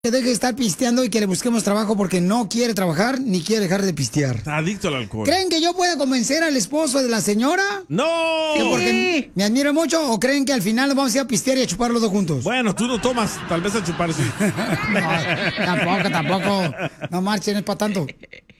que deje de estar pisteando y que le busquemos trabajo porque no quiere trabajar ni quiere dejar de pistear. Está adicto al alcohol. ¿Creen que yo pueda convencer al esposo de la señora? ¡No! ¿Que porque me admira mucho o creen que al final nos vamos a ir a pistear y a chupar los dos juntos? Bueno, tú no tomas, tal vez a chupar sí. No, tampoco. No marchen, es para tanto.